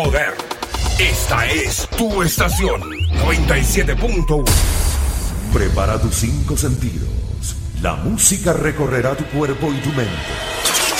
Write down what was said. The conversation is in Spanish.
Poder. Esta es tu estación 97.1. Prepara tus 5 sentidos. La música recorrerá tu cuerpo y tu mente.